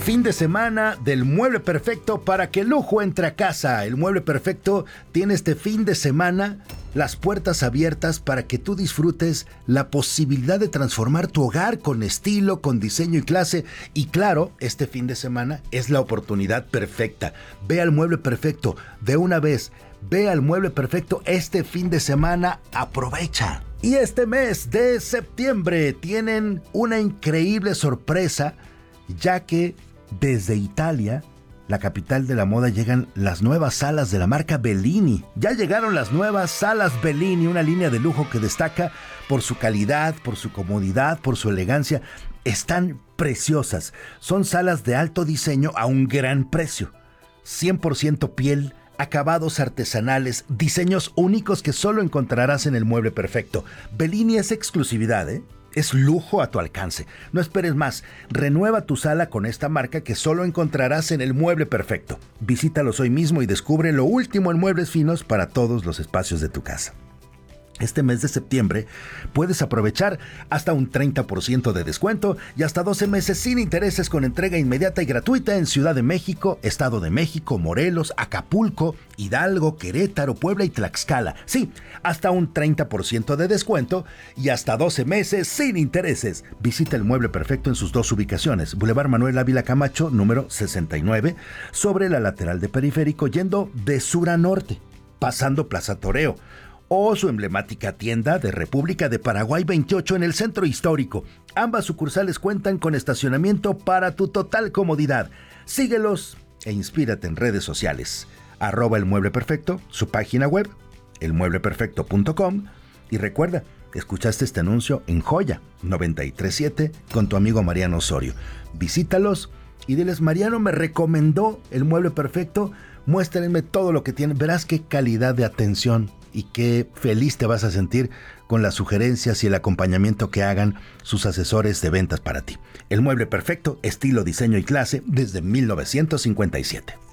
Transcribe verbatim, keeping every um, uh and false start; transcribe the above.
Fin de semana del Mueble Perfecto para que el lujo entre a casa. El Mueble Perfecto tiene este fin de semana las puertas abiertas para que tú disfrutes la posibilidad de transformar tu hogar con estilo, con diseño y clase. Y claro, este fin de semana es la oportunidad perfecta. Ve al Mueble Perfecto de una vez. Ve al Mueble Perfecto este fin de semana. Aprovecha. Y este mes de septiembre tienen una increíble sorpresa, ya que desde Italia, la capital de la moda, llegan las nuevas salas de la marca Bellini. Ya llegaron las nuevas salas Bellini, una línea de lujo que destaca por su calidad, por su comodidad, por su elegancia. Están preciosas. Son salas de alto diseño a un gran precio. cien por ciento piel, acabados artesanales, diseños únicos que solo encontrarás en el Mueble Perfecto. Bellini es exclusividad, ¿eh? Es lujo a tu alcance. No esperes más. Renueva tu sala con esta marca que solo encontrarás en el Mueble Perfecto. Visítalos hoy mismo y descubre lo último en muebles finos para todos los espacios de tu casa. Este mes de septiembre puedes aprovechar hasta un treinta por ciento de descuento y hasta doce meses sin intereses con entrega inmediata y gratuita en Ciudad de México, Estado de México, Morelos, Acapulco, Hidalgo, Querétaro, Puebla y Tlaxcala. Sí, hasta un treinta por ciento de descuento y hasta doce meses sin intereses. Visita el Mueble Perfecto en sus dos ubicaciones. Boulevard Manuel Ávila Camacho, número sesenta y nueve, sobre la lateral de Periférico, yendo de sur a norte, pasando Plaza Toreo, o su emblemática tienda de República de Paraguay veintiocho en el centro histórico. Ambas sucursales cuentan con estacionamiento para tu total comodidad. Síguelos e inspírate en redes sociales. Arroba El Mueble Perfecto, su página web, el mueble perfecto punto com. Y recuerda, escuchaste este anuncio en Joya noventa y tres punto siete con tu amigo Mariano Osorio. Visítalos y diles: Mariano me recomendó el Mueble Perfecto. Muéstrenme todo lo que tienen. Verás qué calidad de atención y qué feliz te vas a sentir con las sugerencias y el acompañamiento que hagan sus asesores de ventas para ti. El Mueble Perfecto, estilo, diseño y clase desde mil novecientos cincuenta y siete.